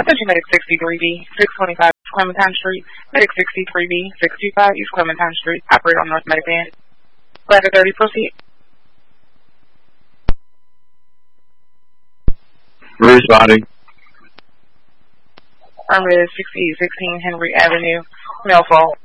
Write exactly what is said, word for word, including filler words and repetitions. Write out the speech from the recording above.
Attention Medic sixty-three B, six twenty-five Clementine Street. Medic sixty-three B, six two five East Clementine Street. Operator on North Medic Band. Ladder thirty, proceed. Responding. Armid sixty-eight sixteen Henry Avenue, mail fault.